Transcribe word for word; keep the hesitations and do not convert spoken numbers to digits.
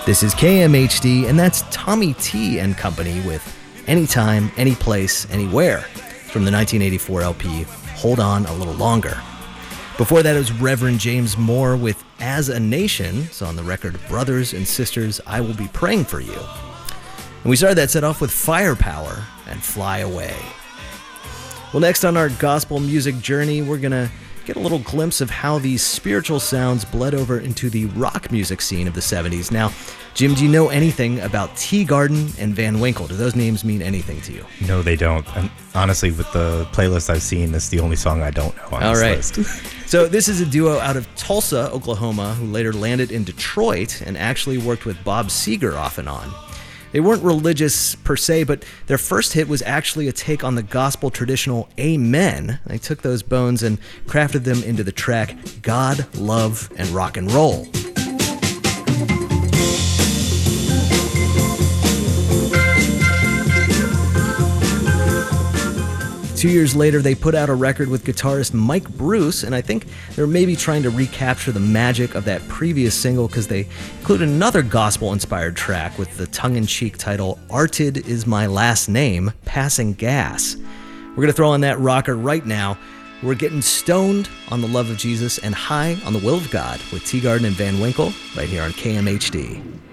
This is K M H D, and that's Tommy T and Company with Anytime, Anyplace, Anywhere from the nineteen eighty-four L P Hold On a Little Longer. Before that, it was Reverend James Moore with As a Nation, so on the record Brothers and Sisters, I Will Be Praying for You. And we started that set off with Firepower and Fly Away. Well, next on our gospel music journey, we're going to get a little glimpse of how these spiritual sounds bled over into the rock music scene of the seventies. Now, Jim, do you know anything about Teagarden and Van Winkle? Do those names mean anything to you? No, they don't. And honestly, with the playlist I've seen, this is the only song I don't know on All this right. list. So this is a duo out of Tulsa, Oklahoma, who later landed in Detroit and actually worked with Bob Seger off and on. They weren't religious per se, but their first hit was actually a take on the gospel traditional Amen. They took those bones and crafted them into the track God, Love, and Rock and Roll. Two years later, they put out a record with guitarist Mike Bruce, and I think they're maybe trying to recapture the magic of that previous single because they included another gospel-inspired track with the tongue-in-cheek title, Arted Is My Last Name, Passing Gas. We're going to throw on that rocker right now. We're getting stoned on the love of Jesus and high on the will of God with Teagarden and Van Winkle right here on K M H D.